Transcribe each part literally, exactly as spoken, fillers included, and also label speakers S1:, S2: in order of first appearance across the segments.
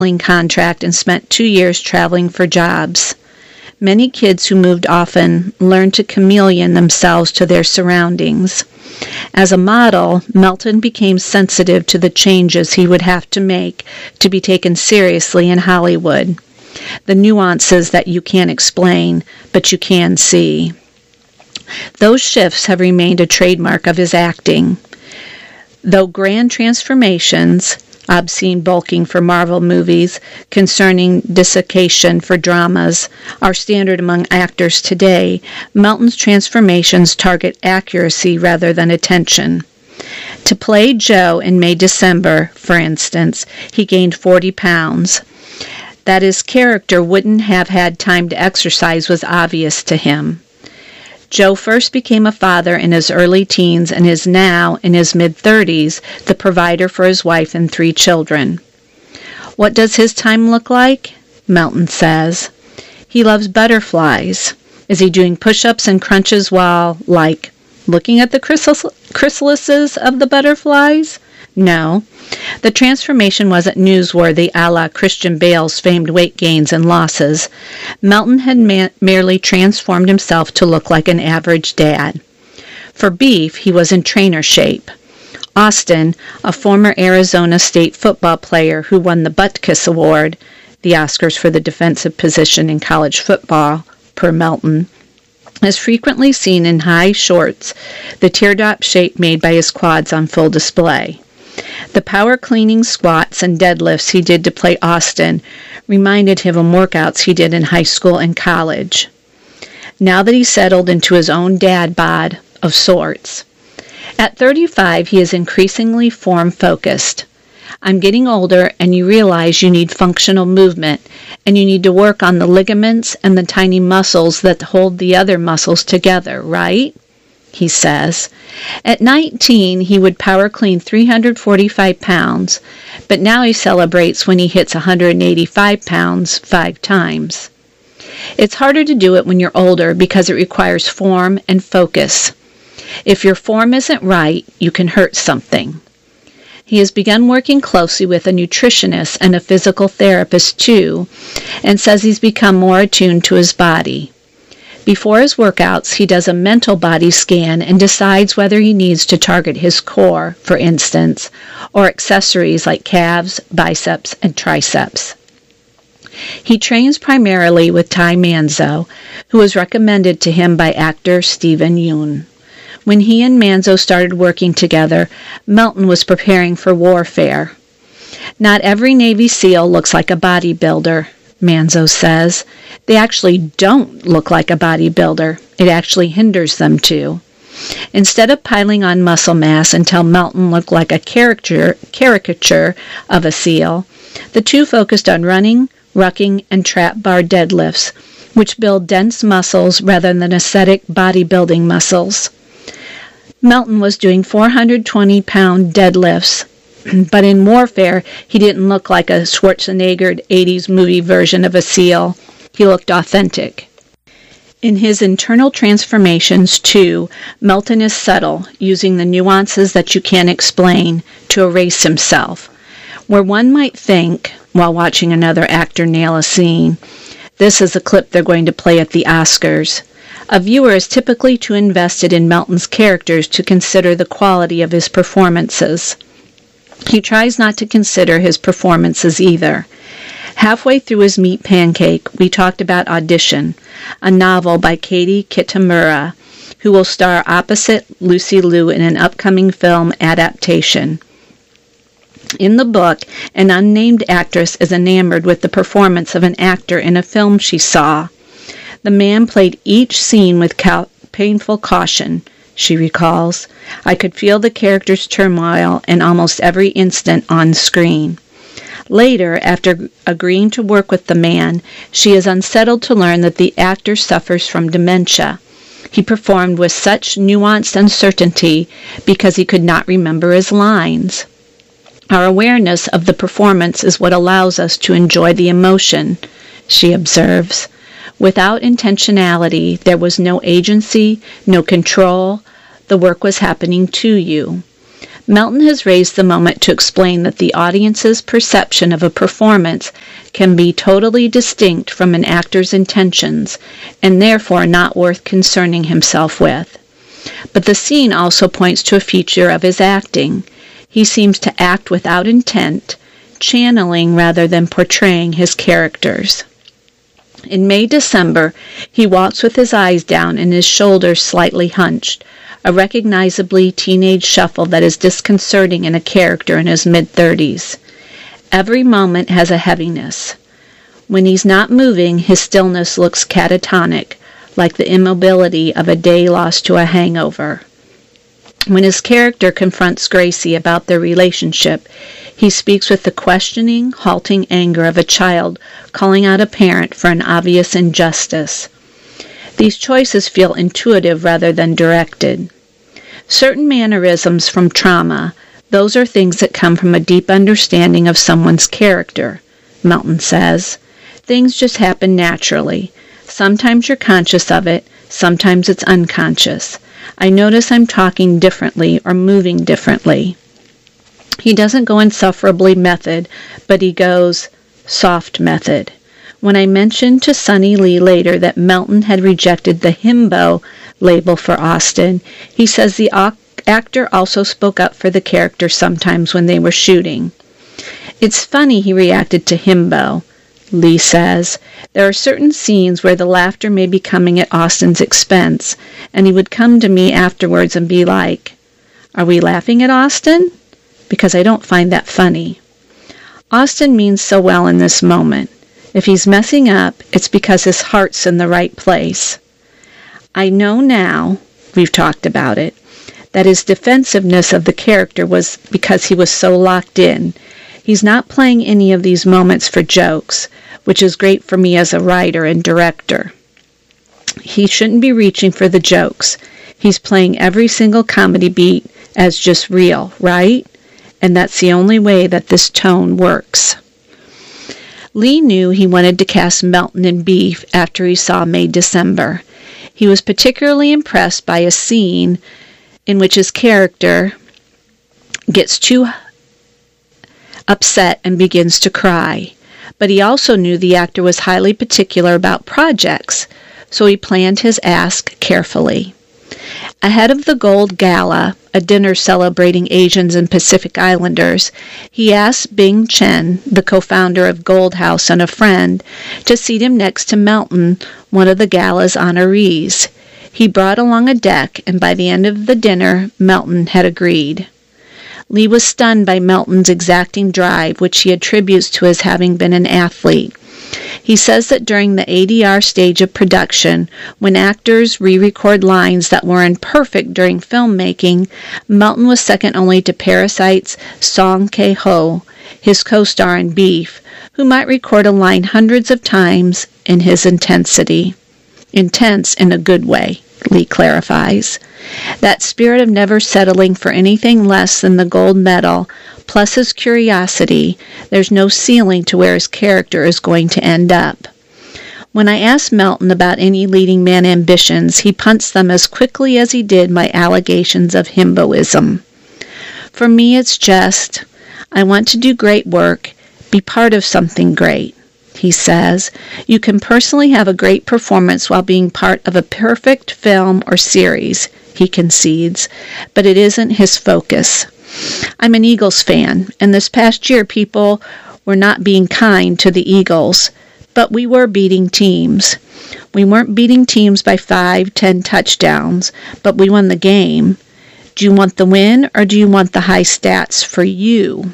S1: contract and spent two years traveling for jobs. Many kids who moved often learned to chameleon themselves to their surroundings. As a model, Melton became sensitive to the changes he would have to make to be taken seriously in Hollywood, the nuances that you can't explain, but you can see. Those shifts have remained a trademark of his acting. Though grand transformations, obscene bulking for Marvel movies, concerning desiccation for dramas, are standard among actors today, Melton's transformations target accuracy rather than attention. To play Joe in May December, for instance, he gained forty pounds. That his character wouldn't have had time to exercise was obvious to him. Joe first became a father in his early teens and is now, in his mid-thirties, the provider for his wife and three children. What does his time look like? Melton says. He loves butterflies. Is he doing push-ups and crunches while, like, looking at the chrysalis- chrysalises of the butterflies? No. The transformation wasn't newsworthy a la Christian Bale's famed weight gains and losses. Melton had ma- merely transformed himself to look like an average dad. For beef, he was in trainer shape. Austin, a former Arizona State football player who won the Butkus Award, the Oscars for the defensive position in college football, per Melton, is frequently seen in high shorts, the teardrop shape made by his quads on full display. The power cleaning squats and deadlifts he did to play Austin reminded him of workouts he did in high school and college. Now that he's settled into his own dad bod of sorts. At thirty-five, he is increasingly form-focused. I'm getting older, and you realize you need functional movement, and you need to work on the ligaments and the tiny muscles that hold the other muscles together, right? He says. At nineteen, he would power clean three hundred forty-five pounds, but now he celebrates when he hits one hundred eighty-five pounds five times. It's harder to do it when you're older because it requires form and focus. If your form isn't right, you can hurt something. He has begun working closely with a nutritionist and a physical therapist too, and says he's become more attuned to his body. Before his workouts, he does a mental body scan and decides whether he needs to target his core, for instance, or accessories like calves, biceps, and triceps. He trains primarily with Ty Manzo, who was recommended to him by actor Steven Yeun. When he and Manzo started working together, Melton was preparing for warfare. Not every Navy SEAL looks like a bodybuilder, Manzo says. They actually don't look like a bodybuilder. It actually hinders them to. Instead of piling on muscle mass until Melton looked like a caricature, caricature of a SEAL, the two focused on running, rucking, and trap bar deadlifts, which build dense muscles rather than aesthetic bodybuilding muscles. Melton was doing four hundred twenty pound deadlifts, but in warfare, he didn't look like a Schwarzenegger eighties movie version of a SEAL. He looked authentic. In his internal transformations, too, Melton is subtle, using the nuances that you can't explain to erase himself. Where one might think, while watching another actor nail a scene, this is a clip they're going to play at the Oscars, a viewer is typically too invested in Melton's characters to consider the quality of his performances. He tries not to consider his performances either. Halfway through his Meat Pancake, we talked about Audition, a novel by Katie Kitamura, who will star opposite Lucy Liu in an upcoming film adaptation. In the book, an unnamed actress is enamored with the performance of an actor in a film she saw. The man played each scene with cal- painful caution, she recalls. I could feel the character's turmoil in almost every instant on screen. Later, after agreeing to work with the man, she is unsettled to learn that the actor suffers from dementia. He performed with such nuanced uncertainty because he could not remember his lines. Our awareness of the performance is what allows us to enjoy the emotion, she observes. Without intentionality, there was no agency, no control. The work was happening to you. Melton has raised the moment to explain that the audience's perception of a performance can be totally distinct from an actor's intentions, and therefore not worth concerning himself with. But the scene also points to a feature of his acting. He seems to act without intent, channeling rather than portraying his characters. In May December, he walks with his eyes down and his shoulders slightly hunched, a recognizably teenage shuffle that is disconcerting in a character in his mid-thirties. Every moment has a heaviness. When he's not moving, his stillness looks catatonic, like the immobility of a day lost to a hangover. When his character confronts Gracie about their relationship, he speaks with the questioning, halting anger of a child calling out a parent for an obvious injustice. These choices feel intuitive rather than directed. Certain mannerisms from trauma, those are things that come from a deep understanding of someone's character, Melton says. Things just happen naturally. Sometimes you're conscious of it, sometimes it's unconscious. I notice I'm talking differently or moving differently. He doesn't go insufferably method, but he goes soft method. When I mentioned to Sonny Lee later that Melton had rejected the himbo label for Austin, he says the actor also spoke up for the character sometimes when they were shooting. It's funny he reacted to himbo, Lee says. There are certain scenes where the laughter may be coming at Austin's expense, and he would come to me afterwards and be like, "Are we laughing at Austin? Because I don't find that funny." Austin means so well in this moment. If he's messing up, it's because his heart's in the right place. I know now, we've talked about it, that his defensiveness of the character was because he was so locked in. He's not playing any of these moments for jokes, which is great for me as a writer and director. He shouldn't be reaching for the jokes. He's playing every single comedy beat as just real, right? And that's the only way that this tone works. Lee knew he wanted to cast Melton in Beef after he saw May December. He was particularly impressed by a scene in which his character gets too upset and begins to cry. But he also knew the actor was highly particular about projects, so he planned his ask carefully. Ahead of the Gold Gala, a dinner celebrating Asians and Pacific Islanders, he asked Bing Chen, the co-founder of Gold House and a friend, to seat him next to Melton, one of the gala's honorees. He brought along a deck, and by the end of the dinner, Melton had agreed. Lee was stunned by Melton's exacting drive, which he attributes to his having been an athlete. He says that during the A D R stage of production, when actors re-record lines that were imperfect during filmmaking, Melton was second only to Parasite's Song Kang-ho, his co-star in Beef, who might record a line hundreds of times in his intensity. Intense in a good way, Lee clarifies. That spirit of never settling for anything less than the gold medal, plus his curiosity, there's no ceiling to where his character is going to end up. When I asked Melton about any leading man ambitions, he punts them as quickly as he did my allegations of himboism. For me, it's just, I want to do great work, be part of something great. He says, you can personally have a great performance while being part of a perfect film or series, he concedes, but it isn't his focus. I'm an Eagles fan, and this past year people were not being kind to the Eagles, but we were beating teams. We weren't beating teams by five, ten touchdowns, but we won the game. Do you want the win, or do you want the high stats for you?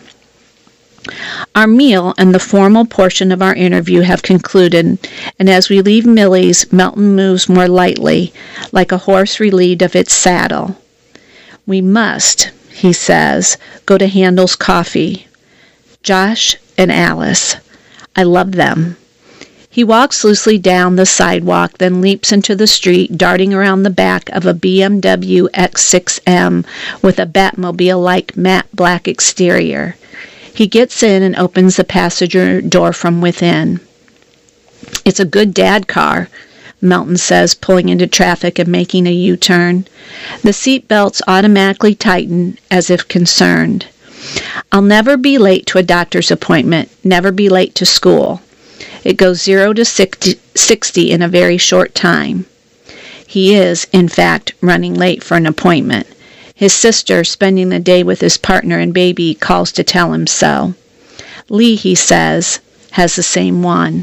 S1: Our meal and the formal portion of our interview have concluded, and as we leave Millie's, Melton moves more lightly, like a horse relieved of its saddle. We must, he says, go to Handel's Coffee. Josh and Alice. I love them. He walks loosely down the sidewalk, then leaps into the street, darting around the back of a B M W X six M with a Batmobile-like matte black exterior. He gets in and opens the passenger door from within. It's a good dad car, Melton says, pulling into traffic and making a U-turn. The seat belts automatically tighten as if concerned. I'll never be late to a doctor's appointment, never be late to school. It goes zero to sixty in a very short time. He is, in fact, running late for an appointment. His sister, spending the day with his partner and baby, calls to tell him so. Lee, he says, has the same one.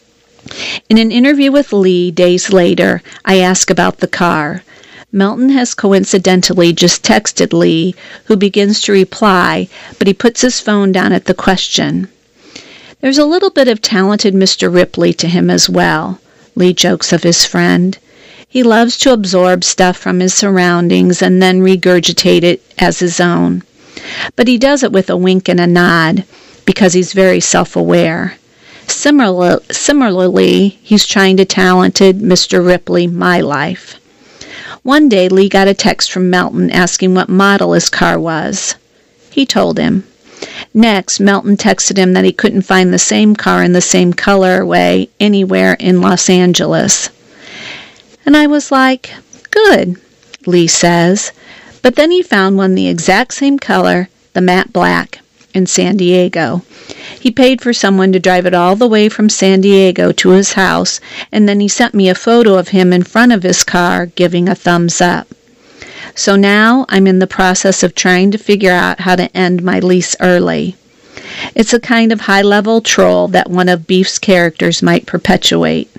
S1: In an interview with Lee days later, I ask about the car. Melton has coincidentally just texted Lee, who begins to reply, but he puts his phone down at the question. There's a little bit of talented Mister Ripley to him as well, Lee jokes of his friend. He loves to absorb stuff from his surroundings and then regurgitate it as his own. But he does it with a wink and a nod, because he's very self-aware. Similar, similarly, he's trying to talented Mister Ripley my life. One day, Lee got a text from Melton asking what model his car was. He told him. Next, Melton texted him that he couldn't find the same car in the same colorway anywhere in Los Angeles. And I was like, good, Lee says. But then he found one the exact same color, the matte black, in San Diego. He paid for someone to drive it all the way from San Diego to his house, and then he sent me a photo of him in front of his car giving a thumbs up. So now I'm in the process of trying to figure out how to end my lease early. It's a kind of high-level troll that one of Beef's characters might perpetuate.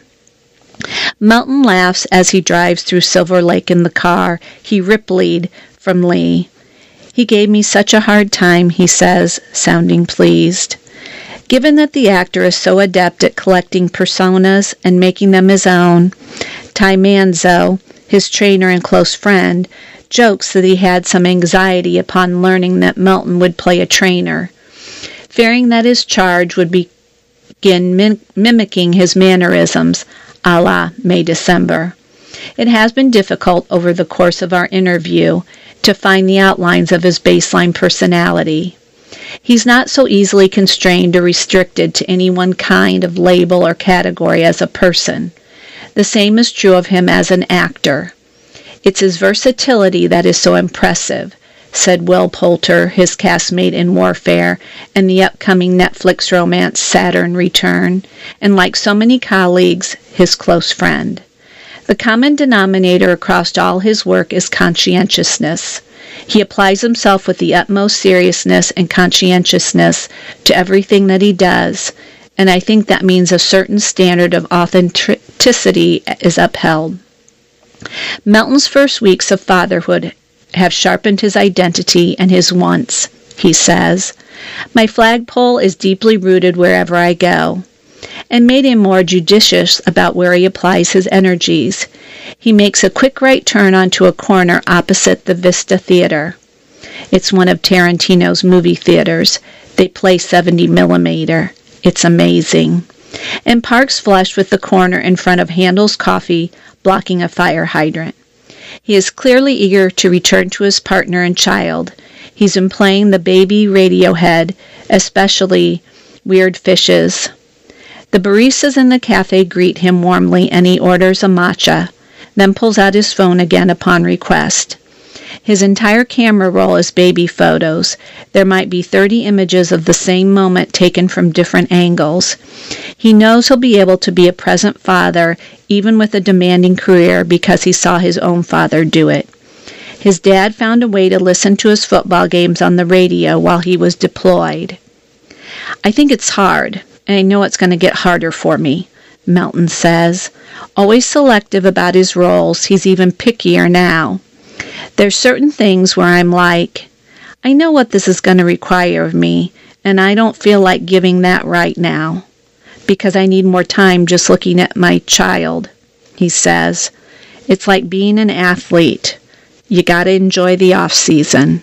S1: Melton laughs as he drives through Silver Lake in the car he Ripley'd from Lee. He gave me such a hard time, he says, sounding pleased. Given that the actor is so adept at collecting personas and making them his own, Ty Manzo, his trainer and close friend, jokes that he had some anxiety upon learning that Melton would play a trainer, fearing that his charge would begin mim- mimicking his mannerisms, a la May December. It has been difficult over the course of our interview to find the outlines of his baseline personality. He's not so easily constrained or restricted to any one kind of label or category as a person. The same is true of him as an actor. It's his versatility that is so impressive, said Will Poulter, his castmate in Warfare and the upcoming Netflix romance Saturn Return, and like so many colleagues, his close friend. The common denominator across all his work is conscientiousness. He applies himself with the utmost seriousness and conscientiousness to everything that he does, and I think that means a certain standard of authenticity is upheld. Melton's first weeks of fatherhood have sharpened his identity and his wants, he says. My flagpole is deeply rooted wherever I go, and made him more judicious about where he applies his energies. He makes a quick right turn onto a corner opposite the Vista Theater. It's one of Tarantino's movie theaters. They play seventy millimeter. It's amazing. And parks flush with the corner in front of Handel's Coffee, blocking a fire hydrant. He is clearly eager to return to his partner and child. He's been playing the baby Radiohead, especially Weird Fishes. The baristas in the cafe greet him warmly and he orders a matcha, then pulls out his phone again upon request. His entire camera roll is baby photos. There might be thirty images of the same moment taken from different angles. He knows he'll be able to be a present father even with a demanding career because he saw his own father do it. His dad found a way to listen to his football games on the radio while he was deployed. I think it's hard, and I know it's going to get harder for me, Melton says. Always selective about his roles, he's even pickier now. There's certain things where I'm like, I know what this is going to require of me, and I don't feel like giving that right now, because I need more time just looking at my child, he says. It's like being an athlete. You got to enjoy the off season.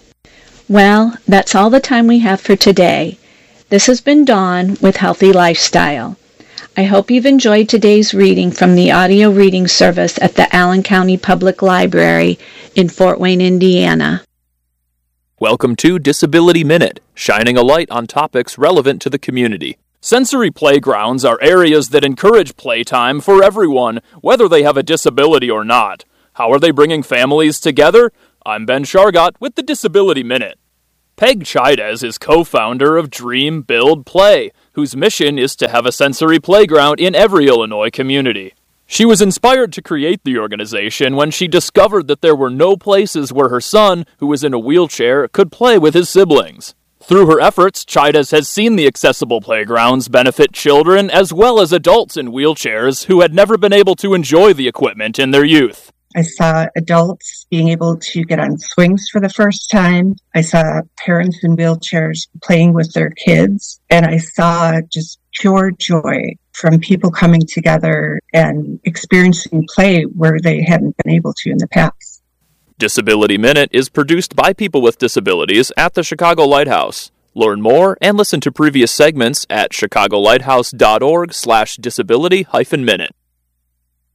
S1: Well, that's all the time we have for today. This has been Dawn with Healthy Lifestyle. I hope you've enjoyed today's reading from the audio reading service at the Allen County Public Library in Fort Wayne, Indiana.
S2: Welcome to Disability Minute, shining a light on topics relevant to the community. Sensory playgrounds are areas that encourage playtime for everyone, whether they have a disability or not. How are they bringing families together? I'm Ben Shargott with the Disability Minute. Peg Chaidez is co-founder of Dream, Build, Play, whose mission is to have a sensory playground in every Illinois community. She was inspired to create the organization when she discovered that there were no places where her son, who was in a wheelchair, could play with his siblings. Through her efforts, Chaidez has seen the accessible playgrounds benefit children as well as adults in wheelchairs who had never been able to enjoy the equipment in their youth.
S3: I saw adults being able to get on swings for the first time. I saw parents in wheelchairs playing with their kids. And I saw just pure joy from people coming together and experiencing play where they hadn't been able to in the past.
S2: Disability Minute is produced by people with disabilities at the Chicago Lighthouse. Learn more and listen to previous segments at chicagolighthouse.org slash disability hyphen minute.